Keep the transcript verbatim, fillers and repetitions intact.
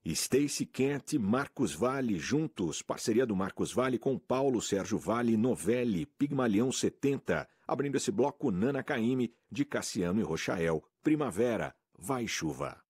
Stacy Kent, Marcos Valle, juntos, parceria do Marcos Valle com Paulo Sérgio Valle, Novelli, Pigmalião setenta, abrindo esse bloco Nana Caymmi, de Cassiano e Rochael, Primavera, Vai Chuva.